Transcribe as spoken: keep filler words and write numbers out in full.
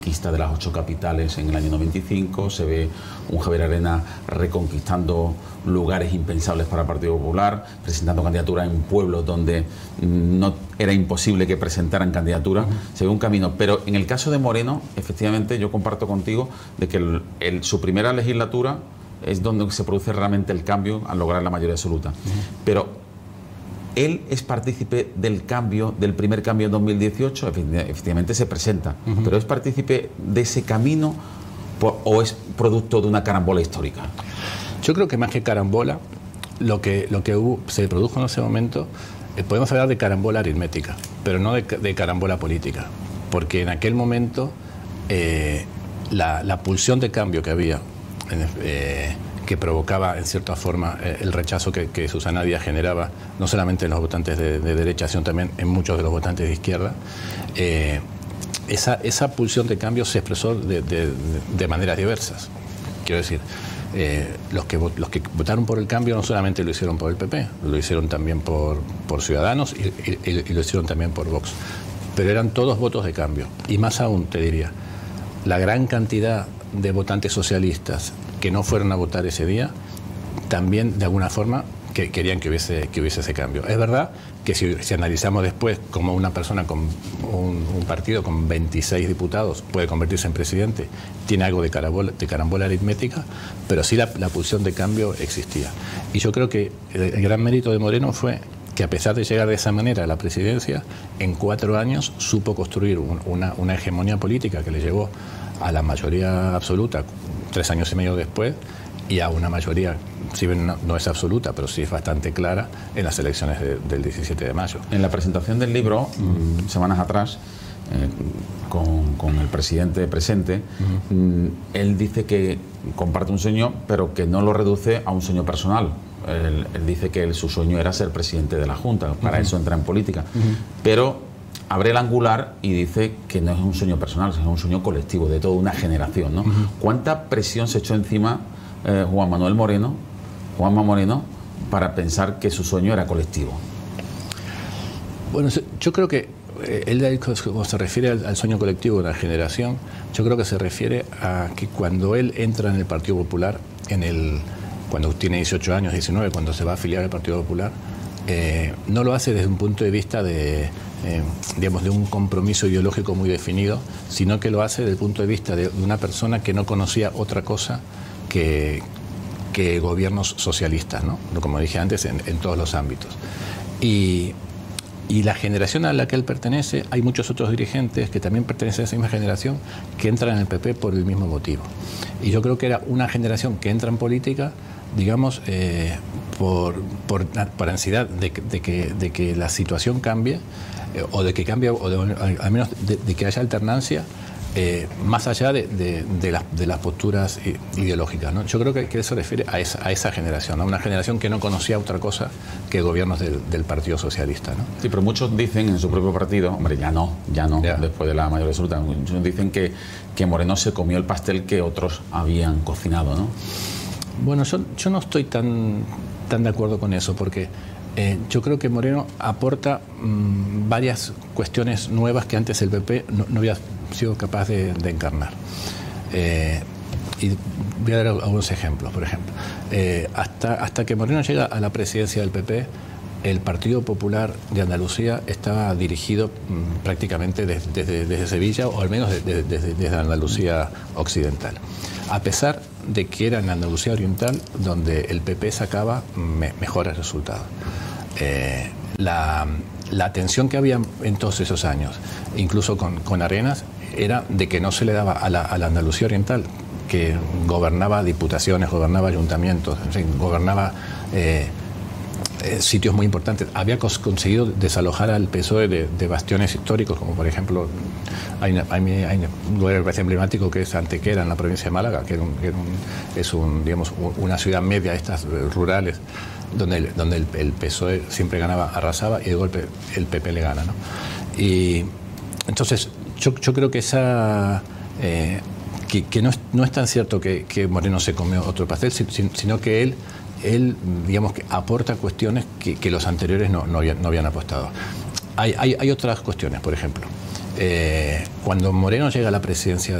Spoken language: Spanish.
conquista de las ocho capitales en el año noventa y cinco, se ve un Javier Arena reconquistando lugares impensables para el Partido Popular, presentando candidaturas en pueblos donde no era imposible que presentaran candidaturas. Uh-huh. Se ve un camino, pero en el caso de Moreno, efectivamente yo comparto contigo de que el, el, su primera legislatura es donde se produce realmente el cambio al lograr la mayoría absoluta. Uh-huh. Pero él es partícipe del cambio, del primer cambio en dos mil dieciocho, efectivamente se presenta, uh-huh. pero ¿es partícipe de ese camino por, o es producto de una carambola histórica? Yo creo que más que carambola, lo que, lo que hubo, se produjo en ese momento, eh, podemos hablar de carambola aritmética, pero no de, de carambola política, porque en aquel momento eh, la, la pulsión de cambio que había, eh, que provocaba en cierta forma eh, el rechazo que, que Susana Díaz generaba, no solamente en los votantes de, de derecha, sino también en muchos de los votantes de izquierda, eh, esa, esa pulsión de cambio se expresó de, de, de maneras diversas. Quiero decir, eh, los, que, los que votaron por el cambio no solamente lo hicieron por el P P, lo hicieron también por, por Ciudadanos y, y, y lo hicieron también por Vox. Pero eran todos votos de cambio. Y más aún, te diría, la gran cantidad de votantes socialistas que no fueron a votar ese día, también de alguna forma que querían que hubiese, que hubiese ese cambio. Es verdad que si, si analizamos después cómo una persona con un, un partido con veintiséis diputados puede convertirse en presidente, tiene algo de carambola, de carambola aritmética, pero sí la, la pulsión de cambio existía. Y yo creo que el, el gran mérito de Moreno fue que a pesar de llegar de esa manera a la presidencia, en cuatro años supo construir un, una, una hegemonía política que le llevó a la mayoría absoluta tres años y medio después y a una mayoría, si bien no, no es absoluta, pero sí es bastante clara en las elecciones de, del diecisiete de mayo. En la presentación del libro, uh-huh. semanas atrás, eh, con, con el presidente presente, uh-huh. él dice que comparte un sueño, pero que no lo reduce a un sueño personal. Él, él dice que él, su sueño era ser presidente de la Junta, para uh-huh. eso entra en política. Uh-huh. Pero abre el angular y dice que no es un sueño personal, sino un sueño colectivo, de toda una generación, ¿no? Uh-huh. ¿Cuánta presión se echó encima eh, Juan Manuel Moreno, Juanma Moreno, para pensar que su sueño era colectivo? Bueno, yo creo que eh, él, cuando se refiere al, al sueño colectivo de una generación, yo creo que se refiere a que cuando él entra en el Partido Popular, en el, cuando tiene dieciocho años, diecinueve, cuando se va a afiliar al Partido Popular, eh, no lo hace desde un punto de vista de... Eh, digamos, de un compromiso ideológico muy definido, sino que lo hace desde el punto de vista de una persona que no conocía otra cosa que, que gobiernos socialistas, ¿no? Como dije antes, en, en todos los ámbitos. Y, y la generación a la que él pertenece, hay muchos otros dirigentes que también pertenecen a esa misma generación que entran en el P P por el mismo motivo. Y yo creo que era una generación que entra en política, digamos, eh, por, por, por ansiedad de, de, que, de que la situación cambie, eh, o de que cambie, o de, al menos de, de que haya alternancia, eh, más allá de, de, de, las, de las posturas ideológicas, ¿no? Yo creo que, que eso refiere a esa, a esa generación, ¿no? Una generación que no conocía otra cosa que gobiernos del, del Partido Socialista, ¿no? Sí, pero muchos dicen en su propio partido, hombre, ya no, ya no, ya. después de la mayoría absoluta, muchos dicen que, que Moreno se comió el pastel que otros habían cocinado, ¿no? Bueno, yo, yo no estoy tan, tan de acuerdo con eso, porque eh, yo creo que Moreno aporta mmm, varias cuestiones nuevas que antes el P P no, no había sido capaz de, de encarnar. Eh, y voy a dar algunos ejemplos. Por ejemplo, eh, hasta, hasta que Moreno llega a la presidencia del P P, el Partido Popular de Andalucía estaba dirigido mmm, prácticamente desde, desde, desde Sevilla, o al menos desde, desde, desde Andalucía occidental. A pesar de que era en Andalucía Oriental donde el P P sacaba me, mejores resultados. Eh, la, la tensión que había en todos esos años, incluso con, con Arenas, era de que no se le daba a la, a la Andalucía Oriental, que gobernaba diputaciones, gobernaba ayuntamientos, en fin, gobernaba eh, eh, sitios muy importantes. Había cos conseguido desalojar al P S O E de, de bastiones históricos, como por ejemplo, hay, hay, hay un lugar emblemático que es Antequera, en la provincia de Málaga, que, era un, que era un, es un, digamos, una ciudad media, estas rurales, donde el, donde el, el P S O E siempre ganaba, arrasaba, y de golpe el P P le gana, ¿no? Y entonces yo, yo creo que esa... Eh, que, que no, es, no es tan cierto que, que Moreno se comió otro pastel, sino que él, él digamos, que aporta cuestiones que, que los anteriores no, no, habían, no habían apostado. Hay, hay, hay otras cuestiones, por ejemplo. eh, cuando Moreno llega a la presidencia